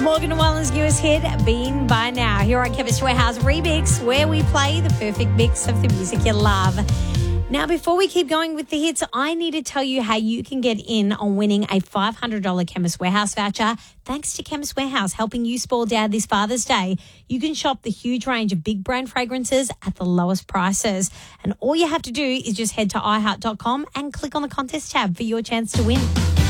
Morgan Wallen's newest hit, Been By Now, here on Chemist Warehouse Remix, where we play the perfect mix of the music you love. Now, before we keep going with the hits, I need to tell you how you can get in on winning a $500 Chemist Warehouse voucher. Thanks to Chemist Warehouse helping you spoil Dad this Father's Day, you can shop the huge range of big brand fragrances at the lowest prices. And all you have to do is just head to iheart.com and click on the contest tab for your chance to win.